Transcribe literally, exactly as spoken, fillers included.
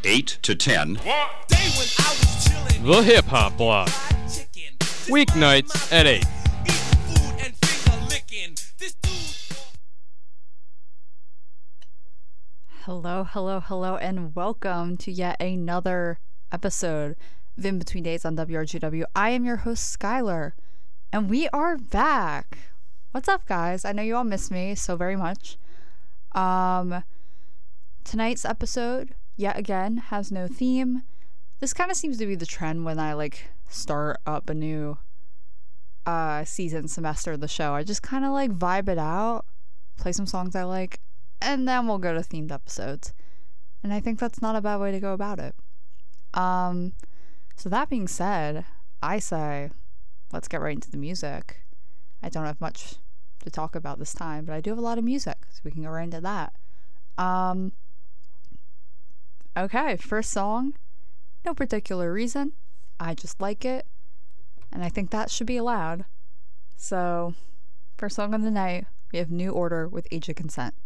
eight to ten. The Hip Hop Block. Weeknights at eight. Hello, hello, hello, and welcome to yet another episode of In Between Days on W R G W. I am your host, Skylar, and we are back. What's up, guys? I know you all miss me so very much. Um, tonight's episode, yet again, has no theme. This kind of seems to be the trend when I, like, start up a new uh, season, semester of the show. I just kind of, like, vibe it out, play some songs I like, and then we'll go to themed episodes. And I think that's not a bad way to go about it. Um, so that being said, I say, let's get right into the music. I don't have much to talk about this time, but I do have a lot of music, so we can go right into that. Um, okay, first song, no particular reason. I just like it, and I think that should be allowed. So, first song of the night, we have New Order with Age of Consent.